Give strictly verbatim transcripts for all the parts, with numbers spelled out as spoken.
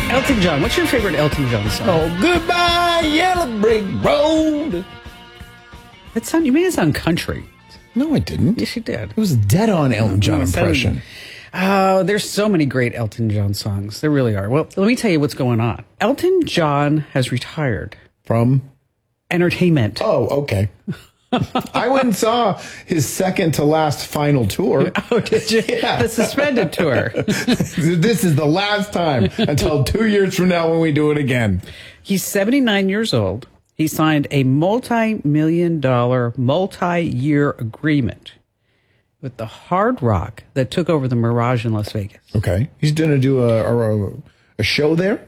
Elton John. What's your favorite Elton John song? Oh, goodbye, Yellow Brick Road. That sound, you made it sound country. No, I didn't. Yes, you did. It was a dead-on Elton John No, it sounded- impression. Oh, there's so many great Elton John songs. There really are. Well, let me tell you what's going on. Elton John has retired. From? Entertainment. Oh, okay. I went and saw his second to last final tour. Oh, did you? Yeah. The suspended tour. This is the last time until two years from now when we do it again. He's seventy-nine years old. He signed a multi-million dollar, multi-year agreement with the Hard Rock that took over the Mirage in Las Vegas. Okay. He's going to do a, a, a show there?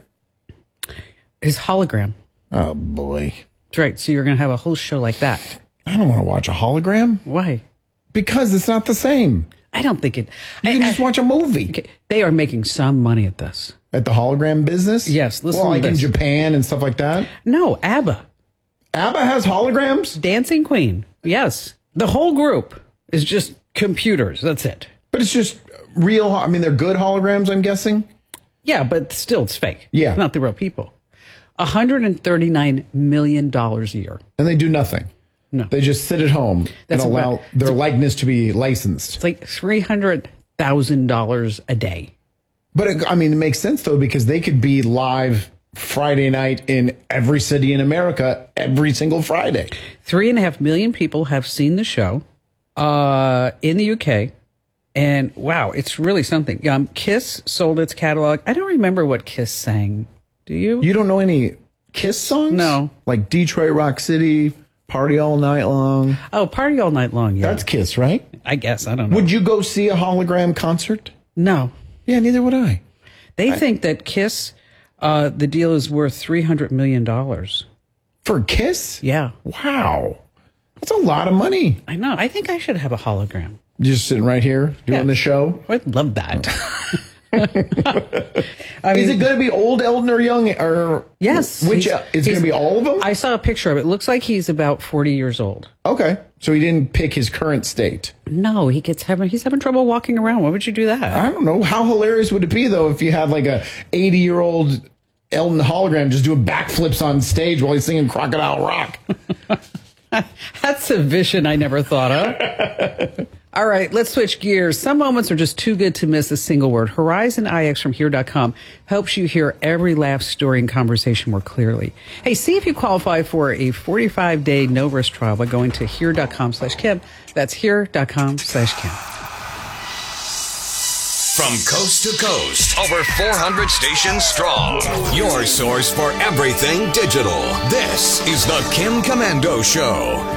His hologram. Oh, boy. That's right. So you're going to have a whole show like that. I don't want to watch a hologram. Why? Because it's not the same. I don't think it... You I, can just I, watch a movie. okay, they are making some money at this. At the hologram business? Yes, listen well, to like in this. Japan and stuff like that? No, ABBA. ABBA has holograms? Dancing Queen. Yes. The whole group is just computers. That's it. But it's just real... I mean, they're good holograms, I'm guessing? Yeah, but still, it's fake. Yeah. It's not the real people. one hundred thirty-nine million dollars a year. And they do nothing. No. They just sit at home That's and allow about- their likeness to be licensed. It's like three hundred thousand dollars a day. But, it, I mean, it makes sense, though, because they could be live Friday night in every city in America every single Friday. Three and a half million people have seen the show uh, in the U K. And wow, it's really something. Um, Kiss sold its catalog. I don't remember what Kiss sang. Do you? You don't know any Kiss songs? No. Like Detroit Rock City, Party All Night Long. Oh, Party All Night Long. Yeah. That's Kiss, right? I guess. I don't know. Would you go see a hologram concert? No. Yeah, neither would I. They think that Kiss, uh, the deal is worth three hundred million dollars. For Kiss? Yeah. Wow. That's a lot of money. I know. I think I should have a hologram. Just sitting right here doing Yeah. the show. I'd love that. I Is mean, it going to be old Elton or young? Or yes. Which? He's- It's going he's- to be all of them? I saw a picture of it. It looks like he's about forty years old. Okay. So he didn't pick his current state. No, he gets having he's having trouble walking around. Why would you do that? I don't know. How hilarious would it be, though, if you had like a eighty-year-old Elton hologram just doing backflips on stage while he's singing Crocodile Rock? That's a vision I never thought of. All right, let's switch gears. Some moments are just too good to miss a single word. Horizon I X from here dot com helps you hear every laugh, story, and conversation more clearly. Hey, see if you qualify for a forty-five day no-risk trial by going to here dot com slash Kim. That's here dot com slash Kim. From coast to coast, over four hundred stations strong. Your source for everything digital. This is the Kim Commando Show.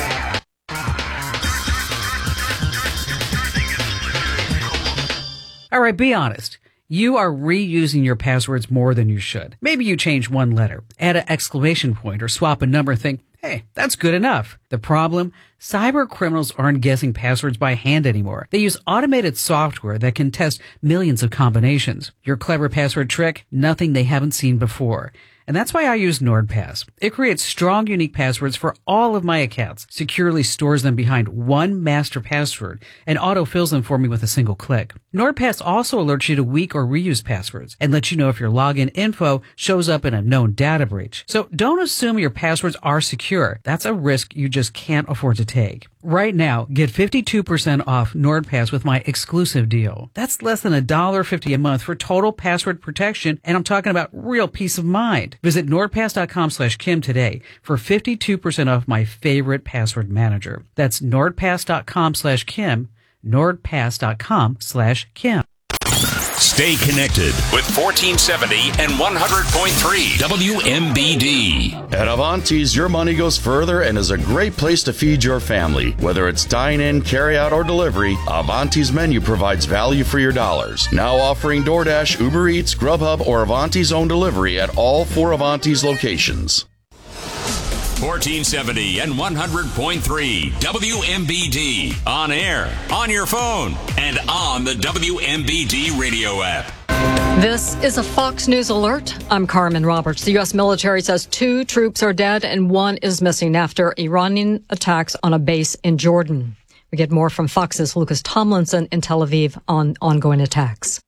All right, be honest. You are reusing your passwords more than you should. Maybe you change one letter, add an exclamation point, or swap a number and think, hey, that's good enough. The problem? Cyber criminals aren't guessing passwords by hand anymore. They use automated software that can test millions of combinations. Your clever password trick? Nothing they haven't seen before. And that's why I use NordPass. It creates strong, unique passwords for all of my accounts, securely stores them behind one master password, and autofills them for me with a single click. NordPass also alerts you to weak or reused passwords and lets you know if your login info shows up in a known data breach. So don't assume your passwords are secure. That's a risk you just can't afford to take. Right now, get fifty-two percent off NordPass with my exclusive deal. That's less than one dollar fifty a month for total password protection, and I'm talking about real peace of mind. Visit nordpass dot com slash Kim today for fifty-two percent off my favorite password manager. That's nordpass dot com slash Kim, nordpass dot com slash Kim. Stay connected with fourteen seventy and one hundred point three W M B D. At Avanti's, your money goes further and is a great place to feed your family. Whether it's dine-in, carry-out, or delivery, Avanti's menu provides value for your dollars. Now offering DoorDash, Uber Eats, Grubhub, or Avanti's own delivery at all four Avanti's locations. fourteen seventy and one hundred point three W M B D. On air, on your phone, and on the W M B D radio app. This is a Fox News alert. I'm Carmen Roberts. The U S military says two troops are dead and one is missing after Iranian attacks on a base in Jordan. We get more from Fox's Lucas Tomlinson in Tel Aviv on ongoing attacks.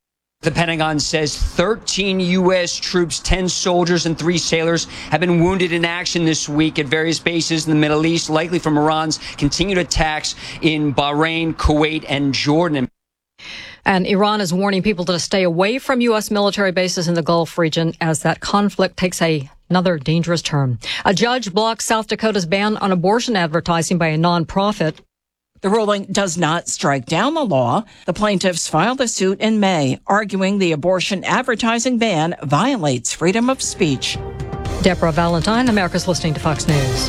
The Pentagon says thirteen U S troops, ten soldiers, and three sailors have been wounded in action this week at various bases in the Middle East, likely from Iran's continued attacks in Bahrain, Kuwait, and Jordan. And Iran is warning people to stay away from U S military bases in the Gulf region as that conflict takes a another dangerous turn. A judge blocked South Dakota's ban on abortion advertising by a nonprofit. The ruling does not strike down the law. The plaintiffs filed a suit in May, arguing the abortion advertising ban violates freedom of speech. Deborah Valentine, America's listening to Fox News.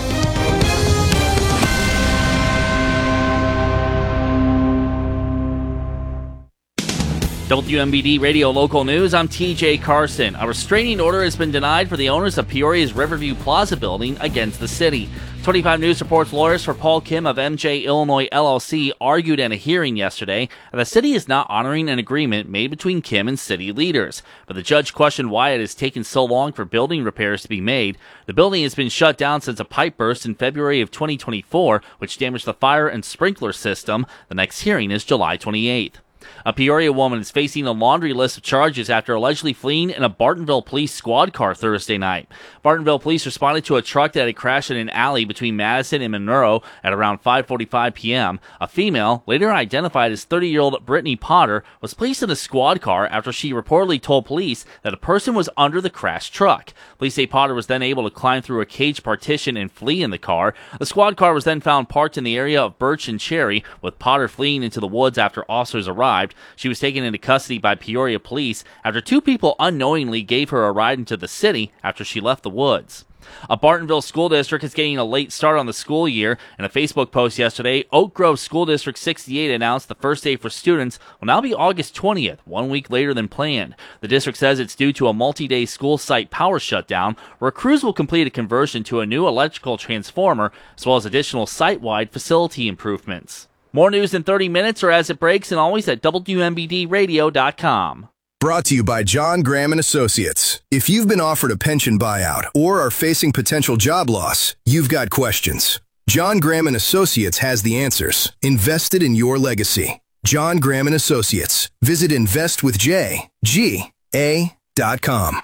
W M B D Radio Local News, I'm T J Carson. A restraining order has been denied for the owners of Peoria's Riverview Plaza building against the city. twenty-five News reports lawyers for Paul Kim of M J Illinois L L C argued in a hearing yesterday that the city is not honoring an agreement made between Kim and city leaders. But the judge questioned why it has taken so long for building repairs to be made. The building has been shut down since a pipe burst in February of twenty twenty-four, which damaged the fire and sprinkler system. The next hearing is July twenty-eighth. A Peoria woman is facing a laundry list of charges after allegedly fleeing in a Bartonville police squad car Thursday night. Bartonville police responded to a truck that had crashed in an alley between Madison and Monroe at around five forty-five p.m. A female, later identified as thirty-year-old Brittany Potter, was placed in a squad car after she reportedly told police that a person was under the crashed truck. Police say Potter was then able to climb through a cage partition and flee in the car. The squad car was then found parked in the area of Birch and Cherry, with Potter fleeing into the woods after officers arrived. She was taken into custody by Peoria police after two people unknowingly gave her a ride into the city after she left the woods. A Bartonville school district is getting a late start on the school year. In a Facebook post yesterday, Oak Grove School District sixty-eight announced the first day for students will now be August twentieth, one week later than planned. The district says it's due to a multi-day school site power shutdown, where crews will complete a conversion to a new electrical transformer, as well as additional site-wide facility improvements. More news in thirty minutes or as it breaks, and always at W M B D radio dot com. Brought to you by John Graham and Associates. If you've been offered a pension buyout or are facing potential job loss, you've got questions. John Graham and Associates has the answers. Invested in your legacy. John Graham and Associates. Visit invest with j g a dot com.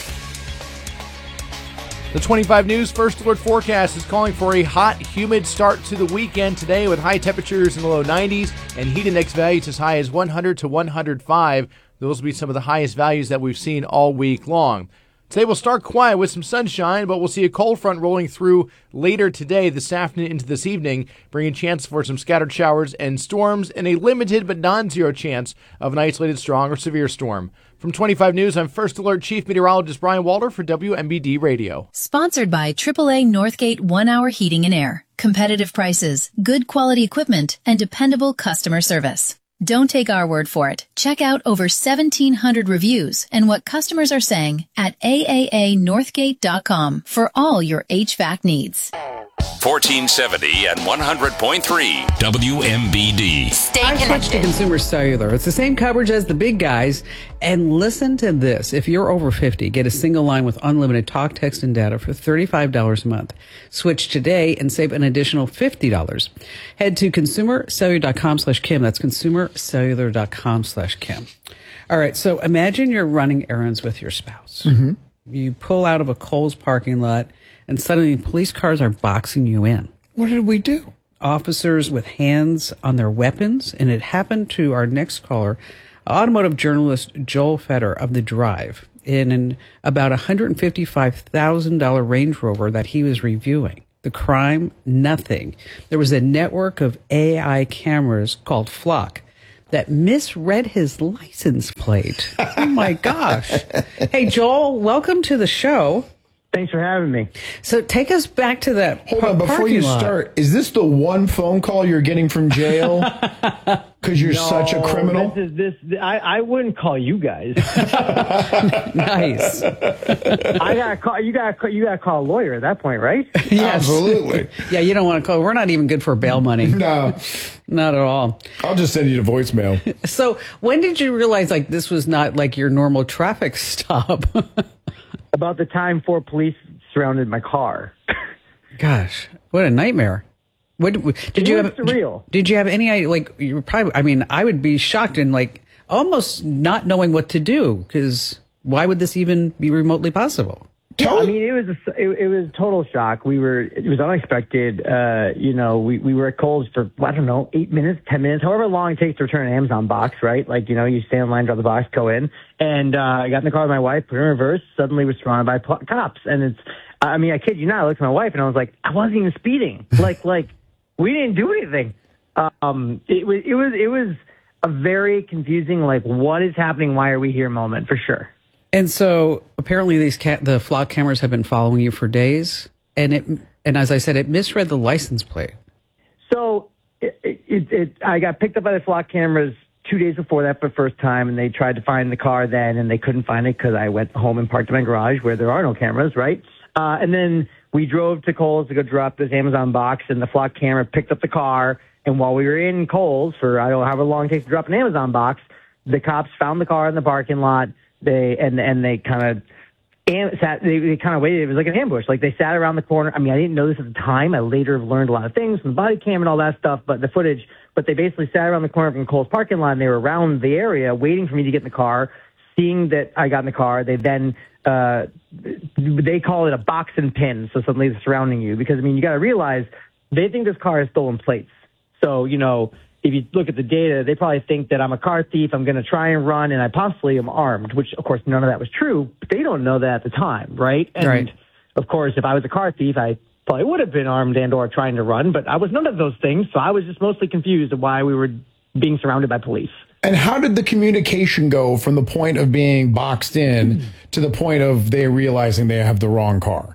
The twenty-five News First Alert forecast is calling for a hot, humid start to the weekend today with high temperatures in the low nineties and heat index values as high as one hundred to one hundred five. Those will be some of the highest values that we've seen all week long. Today we'll start quiet with some sunshine, but we'll see a cold front rolling through later today, this afternoon into this evening, bringing chance for some scattered showers and storms and a limited but non-zero chance of an isolated strong or severe storm. From twenty-five News, I'm First Alert Chief Meteorologist Brian Walter for W M B D Radio. Sponsored by triple A Northgate One Hour Heating and Air. Competitive prices, good quality equipment, and dependable customer service. Don't take our word for it. Check out over seventeen hundred reviews and what customers are saying at A A A northgate dot com for all your H V A C needs. fourteen seventy and one hundred point three W M B D. Stay I switched to Consumer Cellular. It's the same coverage as the big guys. And listen to this. If you're over fifty, get a single line with unlimited talk, text, and data for thirty-five dollars a month. Switch today and save an additional fifty dollars. Head to consumer cellular dot com slash Kim. That's consumer cellular dot com slash Kim. All right. So imagine you're running errands with your spouse. Mm-hmm. You pull out of a Kohl's parking lot and suddenly police cars are boxing you in. What did we do? Officers with hands on their weapons. And it happened to our next caller, automotive journalist Joel Fetter of The Drive, in an about one hundred fifty-five thousand dollars Range Rover that he was reviewing. The crime, nothing. There was a network of A I cameras called Flock that misread his license plate. Oh, my gosh. Hey, Joel, welcome to the show. Thanks for having me. So take us back to that. Hold on, before you lot. start, is this the one phone call you're getting from jail? Because you're no, such a criminal? This is this. I, I wouldn't call you guys. Nice. I gotta call you. Gotta you gotta call a lawyer at that point, right? Yes. Absolutely. Yeah, you don't want to call. We're not even good for bail money. No, not at all. I'll just send you to voicemail. So when did you realize like this was not like your normal traffic stop? About the time four police surrounded my car. Gosh, what a nightmare! What did it you was have? Surreal. Did you have any like? You were probably. I mean, I would be shocked and like almost not knowing what to do, because why would this even be remotely possible? Yeah, I mean, it was a, it, it was a total shock. We were it was unexpected. Uh, you know, we, we were at Kohl's for I don't know eight minutes, ten minutes, however long it takes to return an Amazon box, right? Like you know, you stand in line, drop the box, go in, and uh, I got in the car with my wife, put it in reverse, suddenly was surrounded by pl- cops, and it's I mean, I kid you not, I looked at my wife and I was like, I wasn't even speeding, like like we didn't do anything. Um, it was it was it was a very confusing, like what is happening, why are we here moment for sure. And so apparently these ca- the flock cameras have been following you for days, and it and as I said, it misread the license plate. So it, it, it, I got picked up by the flock cameras two days before that for the first time, and they tried to find the car then, and they couldn't find it because I went home and parked in my garage where there are no cameras, right? Uh, and then we drove to Kohl's to go drop this Amazon box, and the flock camera picked up the car, and while we were in Kohl's for I don't know however long it takes to drop an Amazon box, the cops found the car in the parking lot. They and and they kind of sat. They, they kind of waited. It was like an ambush. Like they sat around the corner. I mean, I didn't know this at the time. I later learned a lot of things from the body cam and all that stuff. But the footage. But they basically sat around the corner from Kohl's parking lot. And they were around the area waiting for me to get in the car. Seeing that I got in the car, they then uh, they call it a box and pin. So suddenly they're surrounding you because I mean you got to realize they think this car has stolen plates. So you know. If you look at the data, they probably think that I'm a car thief, I'm going to try and run, and I possibly am armed, which, of course, none of that was true, but they don't know that at the time, right? And, right. of course, if I was a car thief, I probably would have been armed and or trying to run, but I was none of those things, so I was just mostly confused of why we were being surrounded by police. And how did the communication go from the point of being boxed in to the point of they realizing they have the wrong car?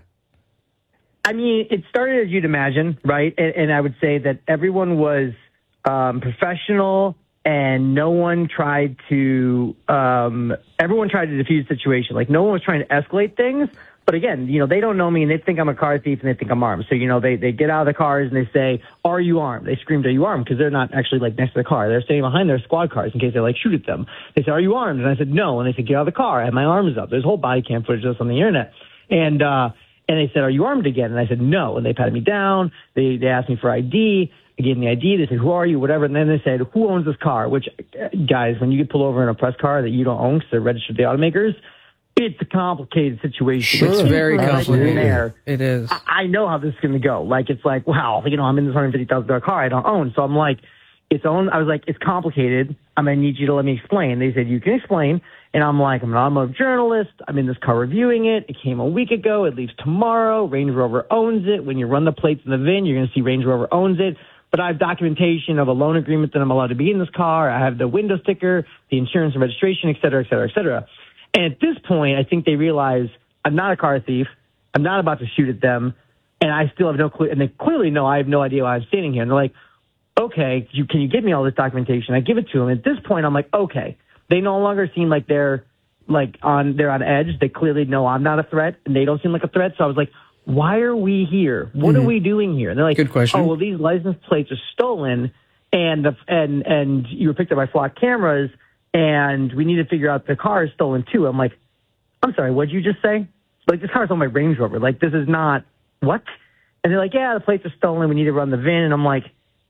I mean, it started as you'd imagine, right? And, and I would say that everyone was Um, professional, and no one tried to, um, everyone tried to defuse the situation. Like, no one was trying to escalate things. But again, you know, they don't know me, and they think I'm a car thief, and they think I'm armed. So, you know, they, they get out of the cars, and they say, are you armed? They screamed, are you armed? Because they're not actually, like, next to the car. They're standing behind their squad cars in case they, like, shoot at them. They say, are you armed? And I said, no. And they said, get out of the car. I had my arms up. There's whole body cam footage of this on the internet. And, uh, and they said, are you armed again? And I said, no. And they patted me down. They, they asked me for I D. I gave them the I D. They said, who are you? Whatever. And then they said, who owns this car? Which, guys, when you get pulled over in a press car that you don't own because they're registered to the automakers, it's a complicated situation. Sure. It's very complicated. There, it is. I, I know how this is going to go. Like, it's like, wow, you know, I'm in this one hundred fifty thousand dollars car I don't own. So I'm like, it's own. I was like, it's complicated. I'm going to need you to let me explain. They said, you can explain. And I'm like, I'm an automotive journalist. I'm in this car reviewing it. It came a week ago. It leaves tomorrow. Range Rover owns it. When you run the plates in the V I N, you're going to see Range Rover owns it. But I have documentation of a loan agreement that I'm allowed to be in this car. I have the window sticker, the insurance and registration, et cetera, et cetera, et cetera. And at this point, I think they realize I'm not a car thief. I'm not about to shoot at them. And I still have no clue. And they clearly know I have no idea why I'm standing here. And they're like, okay, you, can you give me all this documentation? I give it to them. At this point, I'm like, okay. They no longer seem like they're like on, they're on edge. They clearly know I'm not a threat, and they don't seem like a threat. So I was like, why are we here? What mm-hmm. are we doing here? And they're like, good question. Oh, well, these license plates are stolen, and the, and and you were picked up by flock cameras, and we need to figure out the car is stolen too. I'm like, I'm sorry, what'd you just say? Like, this car's on my Range Rover. Like, this is not what? And they're like, yeah, the plates are stolen. We need to run the V I N. And I'm like,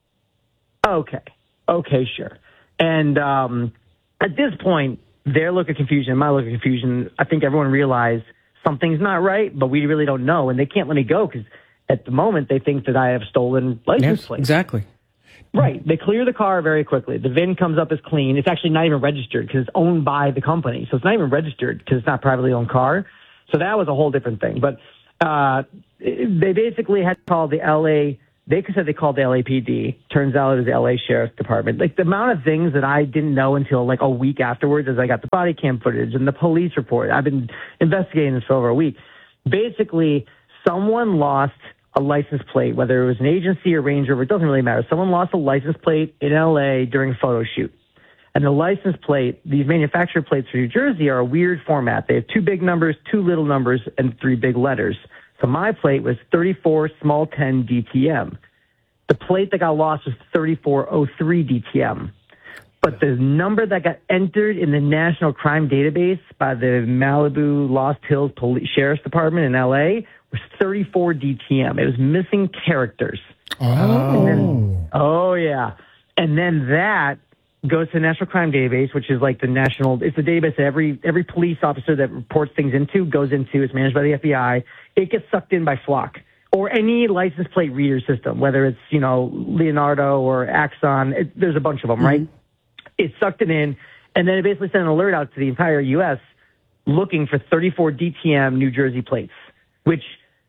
okay, okay, sure. And um, at this point, their look of confusion, my look of confusion, I think everyone realized something's not right, but we really don't know, and they can't let me go because at the moment they think that I have stolen license yes, plates. Exactly. Right. They clear the car very quickly. The V I N comes up as clean. It's actually not even registered because it's owned by the company, so it's not even registered because it's not a privately owned car. So that was a whole different thing. But uh, they basically had to call the L A. They said they called the L A P D. Turns out it was the L A Sheriff's Department. Like, the amount of things that I didn't know until like a week afterwards as I got the body cam footage and the police report. I've been investigating this for over a week. Basically, someone lost a license plate, whether it was an agency or Range Rover, it doesn't really matter. Someone lost a license plate in L A during a photo shoot. And the license plate, these manufacturer plates for New Jersey are a weird format. They have two big numbers, two little numbers, and three big letters. So my plate was thirty-four small ten D T M. The plate that got lost was thirty-four oh three D T M. But the number that got entered in the National Crime Database by the Malibu Lost Hills Police Sheriff's Department in L A was thirty-four D T M. It was missing characters. Oh. And then, oh, yeah. And then that goes to the National Crime Database, which is like the national, it's the database that every, every police officer that reports things into goes into. It's managed by the F B I. It gets sucked in by Flock or any license plate reader system, whether it's, you know, Leonardo or Axon. It, there's a bunch of them, mm-hmm. right? It sucked it in, and then it basically sent an alert out to the entire U S looking for thirty-four D T M New Jersey plates, which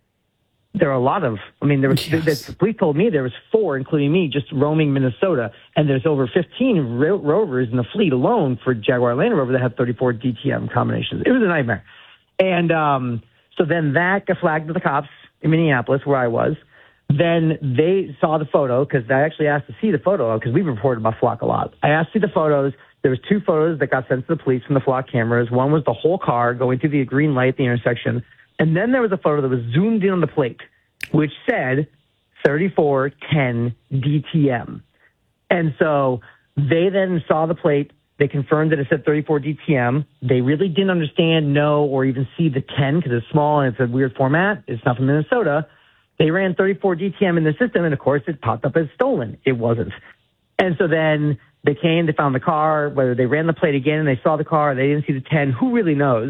there are a lot of. I mean, there was, yes. the, the police told me there was four, including me, just roaming Minnesota, and there's over fifteen ro- rovers in the fleet alone for Jaguar Land Rover that have thirty-four D T M combinations. It was a nightmare. And um, so then that got flagged to the cops in Minneapolis, where I was. Then they saw the photo, because I actually asked to see the photo, because we've reported about Flock a lot. I asked to see the photos. There was two photos that got sent to the police from the Flock cameras. One was the whole car going through the green light at the intersection. And then there was a photo that was zoomed in on the plate, which said thirty-four ten D T M. And so they then saw the plate. They confirmed that it said thirty-four D T M. They really didn't understand, know, or even see the ten because it's small and it's a weird format. It's not from Minnesota. They ran thirty-four D T M in the system, and of course it popped up as stolen. It wasn't. And so then they came, they found the car, whether they ran the plate again and they saw the car, they didn't see the ten, who really knows?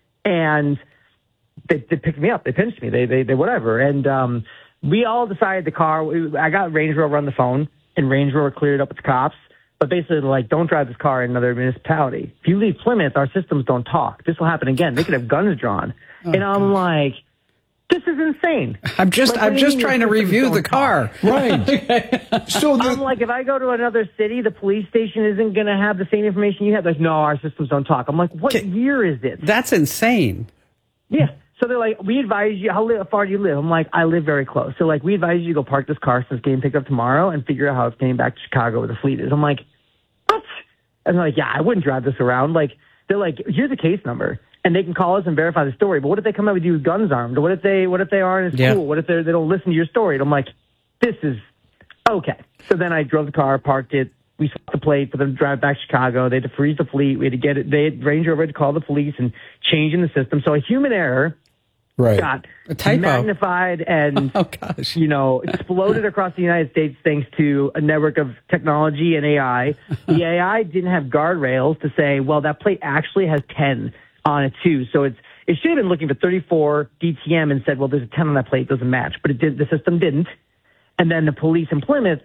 And they, they picked me up, they pinched me, they, they, they whatever. And um, we all decided the car, I got Range Rover on the phone, and Range Rover cleared it up with the cops. But basically, like, don't drive this car in another municipality. If you leave Plymouth, our systems don't talk. This will happen again. They could have guns drawn. Oh, and I'm gosh. like, this is insane. I'm just, like, I'm just trying to review the car. Talk? Right. So the, I'm like, if I go to another city, the police station isn't going to have the same information you have. Like, no, our systems don't talk. I'm like, what okay. year is it? That's insane. Yeah. So they're like, we advise you, how, how far do you live? I'm like, I live very close. So, like, we advise you to go park this car since getting picked up tomorrow and figure out how it's getting back to Chicago where the fleet is. I'm like, what? And they're like, yeah, I wouldn't drive this around. Like, they're like, here's a case number. And they can call us and verify the story. But what if they come out with you with guns armed? Or what if they, what if they are in a school? Yeah. What if they they don't listen to your story? And I'm like, this is okay. So then I drove the car, parked it. We swapped the plate for them to drive back to Chicago. They had to freeze the fleet. We had to get it. They had Range Rover to call the police and change in the system. So a human error right. got a typo. magnified and, oh, gosh. you know, exploded across the United States thanks to a network of technology and A I. The A I didn't have guardrails to say, well, that plate actually has ten on it too. So it's, it should have been looking for thirty-four D T M and said, well, there's a ten on that plate, it doesn't match. But it did, the system didn't. And then the police in Plymouth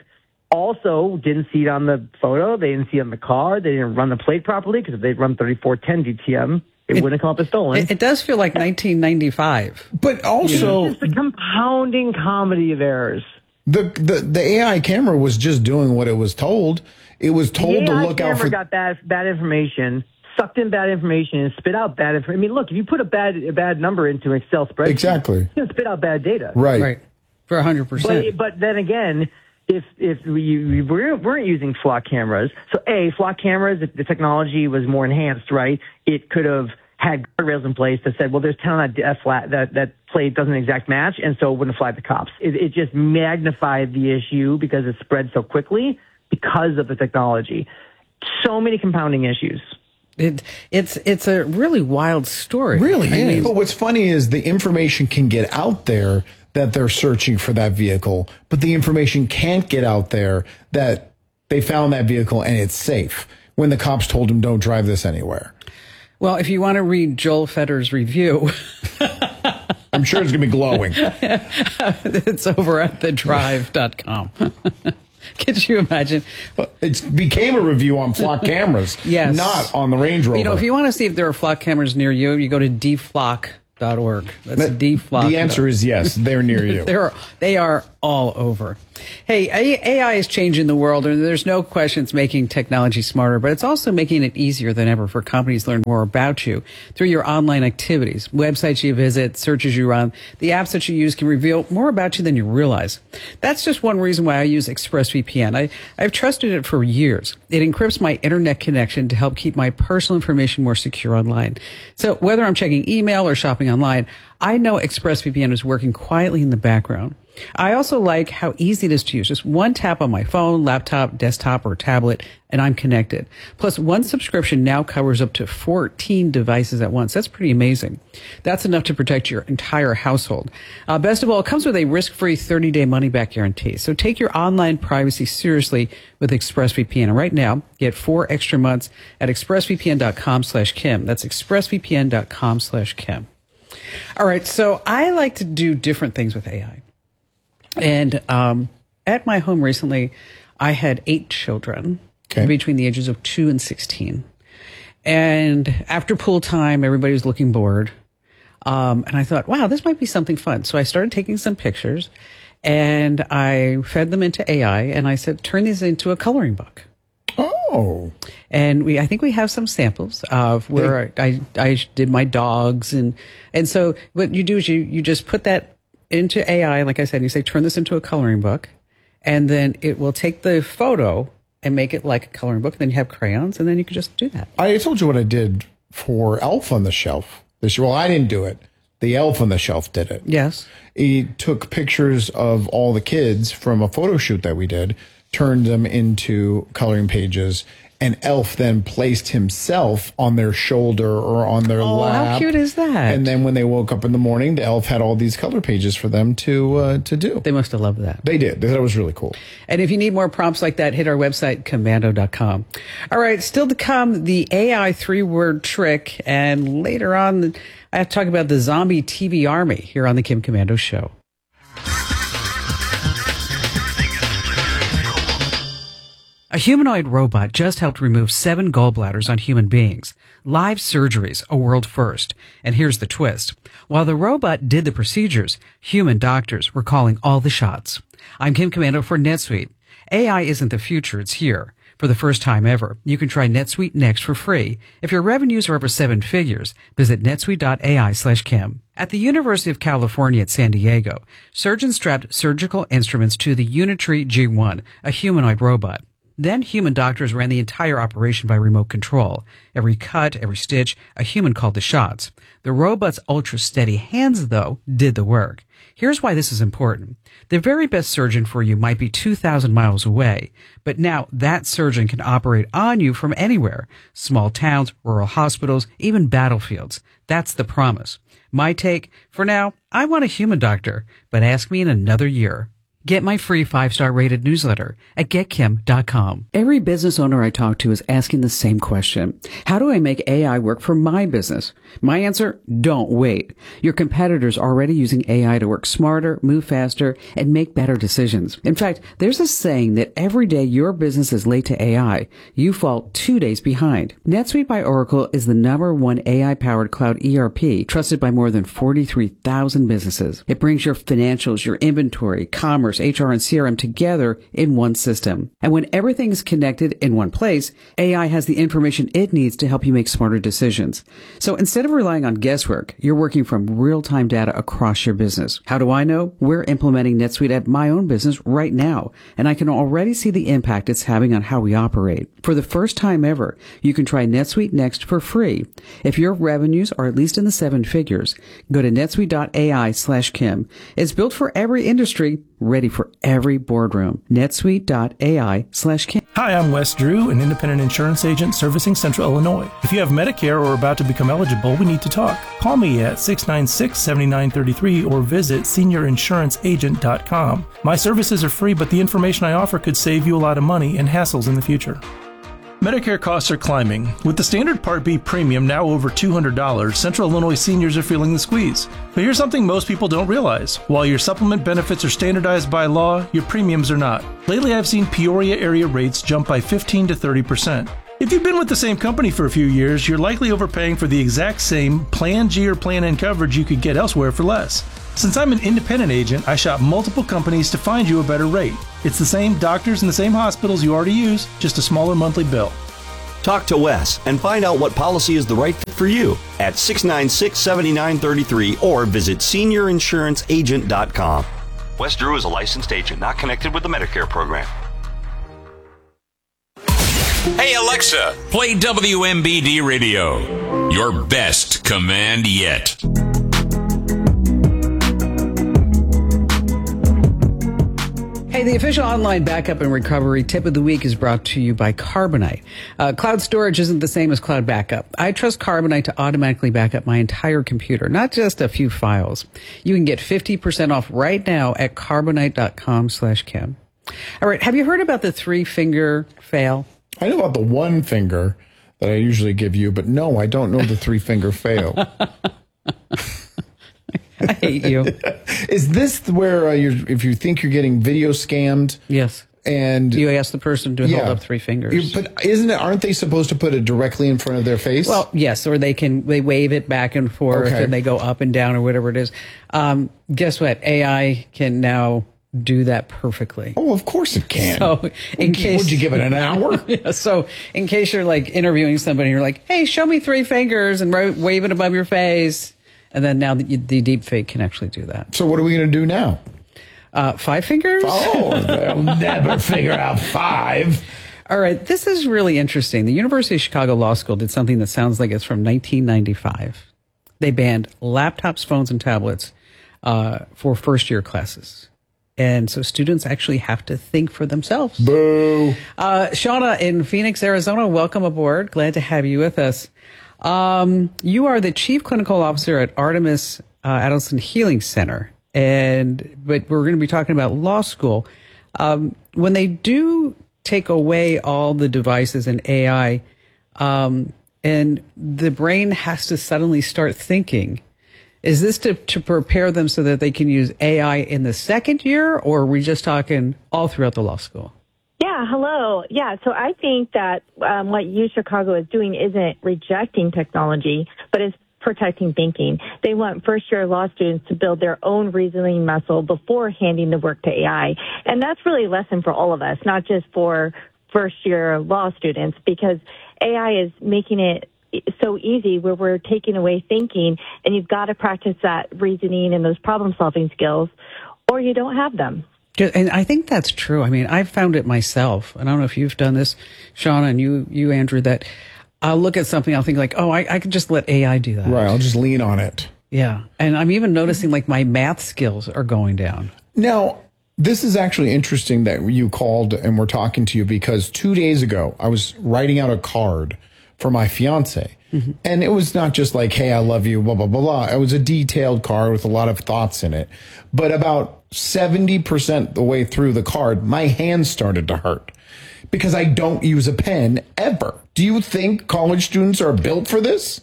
also didn't see it on the photo. They didn't see it on the car. They didn't run the plate properly, because if they'd run thirty-four ten D T M, it, it wouldn't have come up as stolen. It, it does feel like nineteen ninety-five. But also, it's a compounding comedy of errors. The, the the A I camera was just doing what it was told. It was told to look out for. The A I camera got bad bad information, sucked in bad information, and spit out bad information. I mean, look, if you put a bad a bad number into an Excel spreadsheet, exactly, it's going to spit out bad data. Right, right, for a hundred percent. But then again, if if we, we weren't using Flock cameras, so a Flock cameras, if the technology was more enhanced, right, it could have had guardrails in place that said, well, there's ten on that flat, that, that plate doesn't exact match, and so it wouldn't flag the cops. It, it just magnified the issue because it spread so quickly because of the technology. So many compounding issues. It, it's it's a really wild story. Really, I mean, but what's funny is the information can get out there that they're searching for that vehicle, but the information can't get out there that they found that vehicle and it's safe when the cops told them don't drive this anywhere. Well, if you want to read Joel Fetter's review, I'm sure it's going to be glowing. It's over at the drive dot com. Could you imagine? It became a review on Flock cameras, yes, not on the Range Rover. You know, if you want to see if there are Flock cameras near you, you go to d flock dot org. That's that, d flock. The answer is yes, they're near you. They're, they are all over. Hey, A I is changing the world, and there's no question it's making technology smarter, but it's also making it easier than ever for companies to learn more about you through your online activities, websites you visit, searches you run. The apps that you use can reveal more about you than you realize. That's just one reason why I use ExpressVPN. I, I've trusted it for years. It encrypts my internet connection to help keep my personal information more secure online. So whether I'm checking email or shopping online, I know ExpressVPN is working quietly in the background. I also like how easy it is to use. Just one tap on my phone, laptop, desktop, or tablet, and I'm connected. Plus, one subscription now covers up to fourteen devices at once. That's pretty amazing. That's enough to protect your entire household. Uh, best of all, it comes with a risk-free thirty-day money-back guarantee. So take your online privacy seriously with ExpressVPN. And right now, get four extra months at expressvpn.com slash Kim. That's expressvpn.com slash Kim. All right, so I like to do different things with A I. And um, at my home recently, I had eight children okay. between the ages of two and sixteen. And after pool time, everybody was looking bored. Um, and I thought, wow, this might be something fun. So I started taking some pictures and I fed them into A I and I said, turn these into a coloring book. Oh. And we, I think we have some samples of where I, I did my dogs. And, and so what you do is you, you just put that into A I, like I said, you say, turn this into a coloring book, and then it will take the photo and make it like a coloring book. And then you have crayons, and then you can just do that. I told you what I did for Elf on the Shelf this year. Well, I didn't do it. The Elf on the Shelf did it. Yes. He took pictures of all the kids from a photo shoot that we did, turned them into coloring pages, and Elf then placed himself on their shoulder or on their oh, lap. How cute is that? And then when they woke up in the morning, the Elf had all these color pages for them to uh, to do. They must have loved that. They did. They thought it was really cool. And if you need more prompts like that, hit our website, komando dot com. All right, still to come, the A I three-word trick. And later on, I have to talk about the zombie T V army here on the Kim Komando Show. A humanoid robot just helped remove seven gallbladders on human beings. Live surgeries, a world first. And here's the twist. While the robot did the procedures, human doctors were calling all the shots. I'm Kim Komando for NetSuite. A I isn't the future, it's here. For the first time ever, you can try NetSuite Next for free. If your revenues are over seven figures, visit netsuite.ai slash Kim. At the University of California at San Diego, surgeons strapped surgical instruments to the Unitree G one, a humanoid robot. Then human doctors ran the entire operation by remote control. Every cut, every stitch, a human called the shots. The robot's ultra-steady hands, though, did the work. Here's why this is important. The very best surgeon for you might be two thousand miles away, but now that surgeon can operate on you from anywhere. Small towns, rural hospitals, even battlefields. That's the promise. My take, for now, I want a human doctor, but ask me in another year. Get my free five-star rated newsletter at get kim dot com. Every business owner I talk to is asking the same question. How do I make A I work for my business? My answer, don't wait. Your competitors are already using A I to work smarter, move faster, and make better decisions. In fact, there's a saying that every day your business is late to A I, you fall two days behind. NetSuite by Oracle is the number one A I-powered cloud E R P trusted by more than forty-three thousand businesses. It brings your financials, your inventory, commerce, H R, and C R M together in one system. And when everything is connected in one place, A I has the information it needs to help you make smarter decisions. So instead of relying on guesswork, you're working from real-time data across your business. How do I know? We're implementing NetSuite at my own business right now, and I can already see the impact it's having on how we operate. For the first time ever, you can try NetSuite Next for free. If your revenues are at least in the seven figures, go to netsuite.ai slash Kim. It's built for every industry, ready for every boardroom. netsuite.ai slash Kim. Hi, I'm Wes Drew, an independent insurance agent servicing Central Illinois. If you have Medicare or are about to become eligible, we need to talk. Call me at six nine six, seven nine three three or visit senior insurance agent dot com. My services are free, but the information I offer could save you a lot of money and hassles in the future. Medicare costs are climbing. With the standard Part B premium now over two hundred dollars, Central Illinois seniors are feeling the squeeze. But here's something most people don't realize. While your supplement benefits are standardized by law, your premiums are not. Lately, I've seen Peoria area rates jump by fifteen to thirty percent. If you've been with the same company for a few years, you're likely overpaying for the exact same Plan G or Plan N coverage you could get elsewhere for less. Since I'm an independent agent, I shop multiple companies to find you a better rate. It's the same doctors and the same hospitals you already use, just a smaller monthly bill. Talk to Wes and find out what policy is the right fit for you at six nine six, seven nine three three or visit senior insurance agent dot com. Wes Drew is a licensed agent not connected with the Medicare program. Hey Alexa, play W M B D Radio. Your best command yet. Hey, the official online backup and recovery tip of the week is brought to you by Carbonite. Uh, cloud storage isn't the same as cloud backup. I trust Carbonite to automatically back up my entire computer, not just a few files. You can get fifty percent off right now at carbonite.com slash Kim. All right, have you heard about the three-finger fail? I know about the one finger that I usually give you, but no, I don't know the three-finger fail. I hate you. Is this where uh, you're, if you think you're getting video scammed? Yes. And you ask the person to yeah, hold up three fingers. You, but isn't it? Aren't they supposed to put it directly in front of their face? Well, yes, or they can they wave it back and forth, Okay. and they go up and down or whatever it is. Um, guess what? A I can now do that perfectly. Oh, of course it can. So, in case would you give it an hour? Yeah, so, in case you're like interviewing somebody, you're like, "Hey, show me three fingers," and ro- wave it above your face. And then now the, the deep fake can actually do that. So what are we going to do now? Uh, five fingers? Oh, they'll never figure out five. All right, this is really interesting. The University of Chicago Law School did something that sounds like it's from nineteen ninety-five. They banned laptops, phones, and tablets uh, for first-year classes. And so students actually have to think for themselves. Boo. Uh, Shauna in Phoenix, Arizona, welcome aboard. Glad to have you with us. Um, you are the chief clinical officer at Artemis uh, Adelson Healing Center, and but we're going to be talking about law school. Um, when they do take away all the devices and A I, um, and the brain has to suddenly start thinking, is this to, to prepare them so that they can use A I in the second year, or are we just talking all throughout the law school? Yeah, hello. Yeah, so I think that um, what U Chicago is doing isn't rejecting technology, but is protecting thinking. They want first-year law students to build their own reasoning muscle before handing the work to A I. And that's really a lesson for all of us, not just for first-year law students, because A I is making it so easy where we're taking away thinking, and you've got to practice that reasoning and those problem-solving skills, or you don't have them. And I think that's true. I mean, I've found it myself. I don't know if you've done this, Shauna, and you, you, Andrew, that I'll look at something, I'll think like, oh, I, I could just let A I do that. Right, I'll just lean on it. Yeah. And I'm even noticing like my math skills are going down. Now, this is actually interesting that you called and we're talking to you, because two days ago, I was writing out a card for my fiance. Mm-hmm. And it was not just like, hey, I love you, blah, blah, blah, blah. It was a detailed card with a lot of thoughts in it. But about seventy percent the way through the card, my hands started to hurt because I don't use a pen ever. Do you think college students are built for this?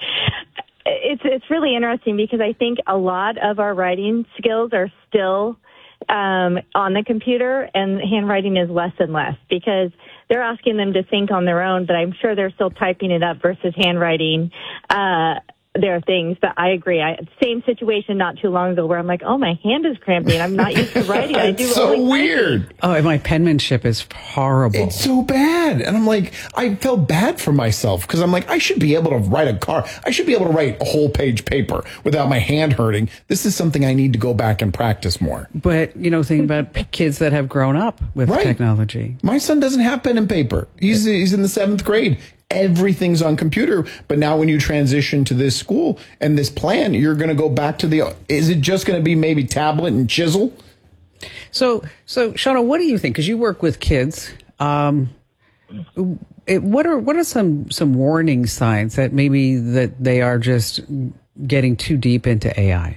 It's it's really interesting because I think a lot of our writing skills are still um, on the computer, and handwriting is less and less because they're asking them to think on their own, but I'm sure they're still typing it up versus handwriting uh, their things. But I agree. I same situation not too long ago where I'm like, oh, my hand is cramping. I'm not used to writing. I do It's so only weird. typing. Oh, and my penmanship is horrible. It's so bad. And I'm like, I felt bad for myself because I'm like, I should be able to write a card. I should be able to write a whole page paper without my hand hurting. This is something I need to go back and practice more. But, you know, think about kids that have grown up with Right. technology. My son doesn't have pen and paper. He's he's in the seventh grade. Everything's on computer. But now when you transition to this school and this plan, you're going to go back to the, is it just going to be maybe tablet and chisel? So, so Shauna, what do you think? Because you work with kids. Um, it, what are what are some some warning signs that maybe that they are just getting too deep into A I?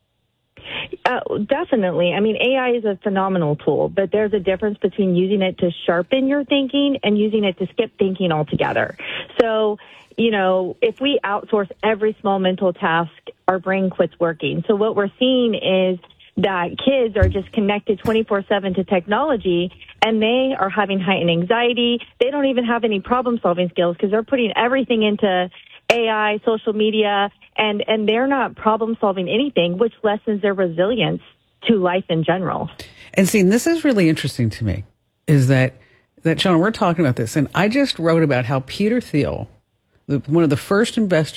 Uh, definitely. I mean, A I is a phenomenal tool, but there's a difference between using it to sharpen your thinking and using it to skip thinking altogether. So, you know, if we outsource every small mental task, our brain quits working. So what we're seeing is that kids are just connected twenty-four seven to technology, and they are having heightened anxiety. They don't even have any problem-solving skills because they're putting everything into A I, social media, and, and they're not problem-solving anything, which lessens their resilience to life in general. And see, this is really interesting to me, is that, that Shauna, we're talking about this, and I just wrote about how Peter Thiel, the, one of the first investors